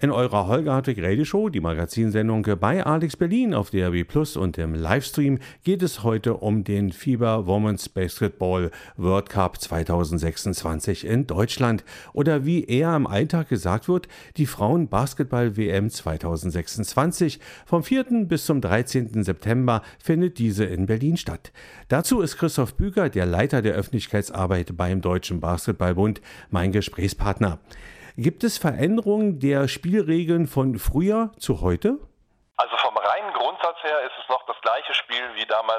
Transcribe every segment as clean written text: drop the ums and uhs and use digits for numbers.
In eurer Holger Hartwig Radio Show, die Magazinsendung bei Alex Berlin auf DRB Plus und im Livestream, geht es heute um den FIBA Women's Basketball World Cup 2026 in Deutschland oder wie eher im Alltag gesagt wird, die Frauen-Basketball-WM 2026. Vom 4. bis zum 13. September findet diese in Berlin statt. Dazu ist Christoph Büker, der Leiter der Öffentlichkeitsarbeit beim Deutschen Basketballbund, mein Gesprächspartner. Gibt es Veränderungen der Spielregeln von früher zu heute? Also vom reinen Grundsatz her ist es noch das gleiche Spiel, wie damals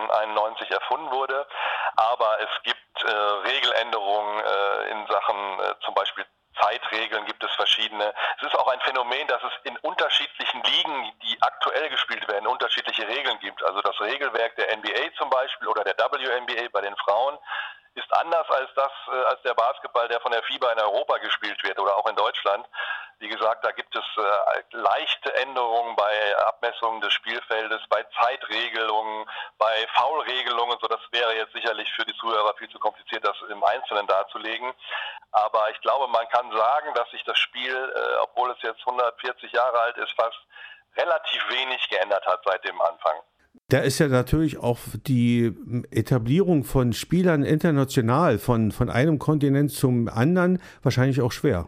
1891 erfunden wurde, aber es gibt Regeländerungen in Sachen zum Beispiel Zeitregeln gibt es verschiedene. Es ist auch ein Phänomen, dass es in unterschiedlichen Ligen, die aktuell gespielt werden, unterschiedliche Regeln gibt. Also das Regelwerk der NBA zum Beispiel oder der WNBA bei den Frauen ist anders als der Basketball, der von der FIBA in Europa gespielt wird oder auch in Deutschland. Wie gesagt, da gibt es leichte Änderungen bei Abmessungen des Spielfeldes, bei Zeitregelungen, bei Foulregelungen. So, das wäre jetzt sicherlich für die Zuhörer viel zu kompliziert, das im Einzelnen darzulegen. Aber ich glaube, man kann sagen, dass sich das Spiel, obwohl es jetzt 140 Jahre alt ist, fast relativ wenig geändert hat seit dem Anfang. Da ist ja natürlich auch die Etablierung von Spielern international, von einem Kontinent zum anderen, wahrscheinlich auch schwer.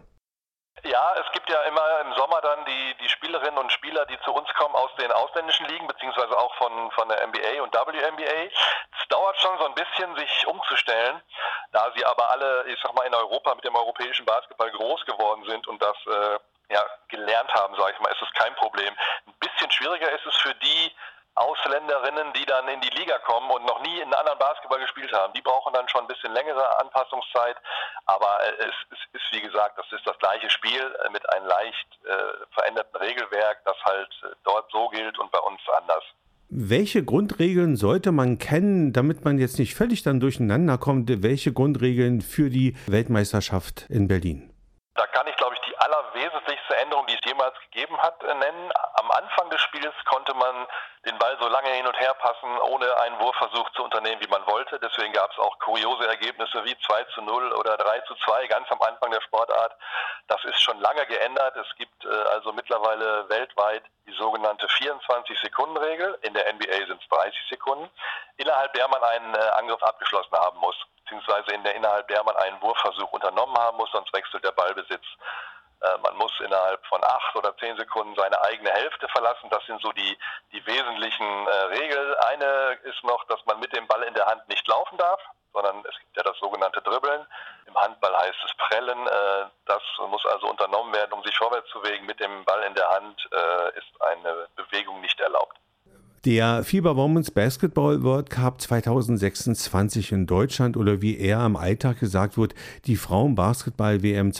Ja, es gibt ja immer im Sommer dann die Spielerinnen und Spieler, die zu uns kommen aus den ausländischen Ligen, beziehungsweise auch von der NBA und WNBA. Es dauert schon so ein bisschen, sich umzustellen, da sie aber alle, ich sag mal, in Europa mit dem europäischen Basketball groß geworden sind und das gelernt haben, sage ich mal, ist es kein Problem. Ein bisschen schwieriger ist es für die Ausländerinnen, die dann in die Liga kommen und noch nie einen anderen Basketball gespielt haben. Die brauchen dann schon ein bisschen längere Anpassungszeit, aber es ist, wie gesagt, das ist das gleiche Spiel mit einem leicht veränderten Regelwerk, das halt dort so gilt und bei uns anders. Welche Grundregeln sollte man kennen, damit man jetzt nicht völlig dann durcheinander kommt? Welche Grundregeln für die Weltmeisterschaft in Berlin? Da kann ich, glaube ich, die allerwesentlichste Änderung, die es jemals gegeben hat, nennen. Am Anfang des Spiels konnte man den Ball so lange hin und her passen, ohne einen Wurfversuch zu unternehmen, wie man wollte. Deswegen gab es auch kuriose Ergebnisse wie 2:0 oder 3:2 ganz am Anfang der Sportart. Das ist schon lange geändert. Es gibt also mittlerweile weltweit die sogenannte 24-Sekunden-Regel. In der NBA sind es 30 Sekunden, innerhalb der man einen Angriff abgeschlossen haben muss, beziehungsweise innerhalb der man einen Wurfversuch unternommen haben muss, sonst wechselt der Ballbesitz. Man muss innerhalb von 8 oder 10 Sekunden seine eigene Hälfte verlassen. Das sind so die wesentlichen Regeln. Eine ist noch, dass man mit dem Ball in der Hand nicht laufen darf, sondern es gibt ja das sogenannte Dribbeln. Im Handball heißt es Prellen. Das muss also unternommen werden, um sich vorwärts zu bewegen. Mit dem Ball in der Hand ist eine Bewegung nicht erlaubt. Der FIBA Women's Basketball World Cup 2026 in Deutschland oder wie eher im Alltag gesagt wird, die Frauen-Basketball-WM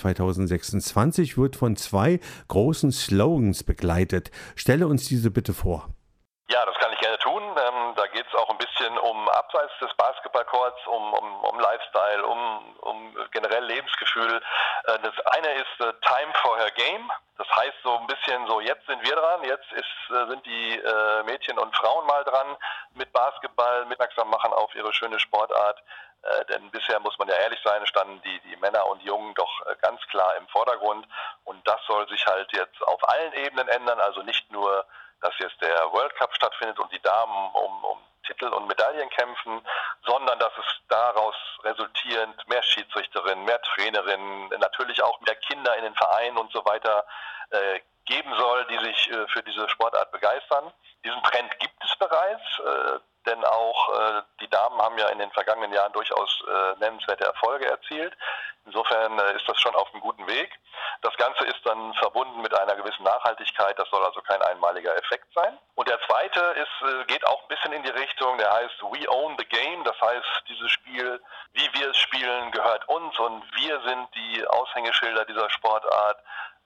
2026 wird von 2 großen Slogans begleitet. Stelle uns diese bitte vor. Ja, das kann ich gerne tun. Da geht es auch ein bisschen um abseits des Basketballcourts, um Lifestyle, um generell Lebensgefühl. Das eine ist Time for her game. Das heißt so ein bisschen so, jetzt sind wir dran, jetzt sind die Mädchen und Frauen mal dran mit Basketball, aufmerksam machen auf ihre schöne Sportart. Denn bisher, muss man ja ehrlich sein, standen die Männer und Jungen doch ganz klar im Vordergrund. Und das soll sich halt jetzt auf allen Ebenen ändern, also nicht nur, dass jetzt der World Cup stattfindet und die Damen um Titel und Medaillen kämpfen, sondern dass es daraus resultierend mehr Schiedsrichterinnen, mehr Trainerinnen, natürlich auch mehr Kinder in den Vereinen und so weiter geben soll, die sich für diese Sportart begeistern. Diesen Trend gibt es bereits, denn auch die Damen haben ja in den vergangenen Jahren durchaus nennenswerte Erfolge erzielt. Insofern ist das schon auf einem guten Weg. Das Ganze ist dann verbunden mit einer gewissen Nachhaltigkeit, das soll also kein einmaliger Effekt sein. Und der zweite geht auch ein bisschen in die Richtung, der heißt We Own the Game, das heißt, dieses Spiel, wie wir es spielen, gehört uns und wir sind die Aushängeschilder dieser Sportart.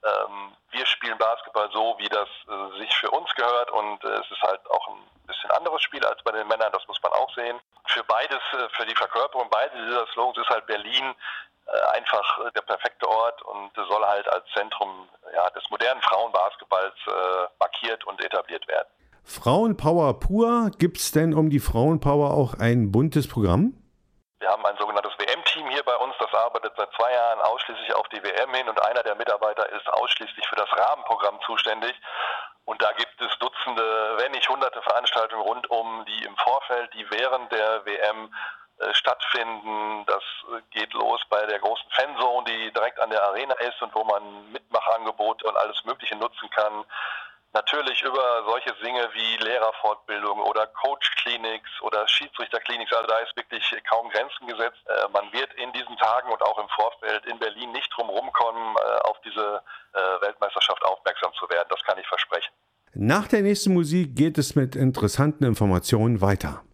Wir spielen Basketball so, wie das sich für uns gehört und es ist halt auch ein bisschen anderes Spiel als bei den Männern, das muss man auch sehen. Für beides, für die Verkörperung beides dieser Slogans ist halt Berlin einfach der perfekte Ort und soll halt als Zentrum des modernen Frauenbasketballs markiert und etabliert werden. Frauenpower pur, gibt es denn um die Frauenpower auch ein buntes Programm? Wir haben ein sogenanntes WM-Team hier bei uns, das arbeitet seit 2 Jahren ausschließlich auf die WM hin und einer der Mitarbeiter ist ausschließlich für das Rahmenprogramm zuständig. Und da gibt es Dutzende, wenn nicht hunderte Veranstaltungen rundum, die im Vorfeld, die während der WM stattfinden. Das geht los bei der großen Fanzone, die direkt an der Arena ist und wo man Mitmachangebote und alles Mögliche nutzen kann. Natürlich über solche Dinge wie Lehrerfortbildung oder Coach-Clinics oder Schiedsrichter-Clinics, also da ist wirklich kaum Grenzen gesetzt. Man wird in diesen Tagen und auch im Vorfeld in Berlin nicht drum rumkommen, auf diese Weltmeisterschaft aufmerksam zu werden. Das kann ich versprechen. Nach der nächsten Musik geht es mit interessanten Informationen weiter.